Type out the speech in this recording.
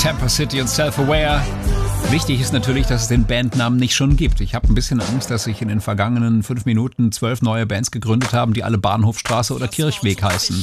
Tampa City und Self-Aware. Wichtig ist natürlich, dass es den Bandnamen nicht schon gibt. Ich habe ein bisschen Angst, dass sich in den vergangenen 5 Minuten 12 neue Bands gegründet haben, die alle Bahnhofstraße oder Kirchweg heißen.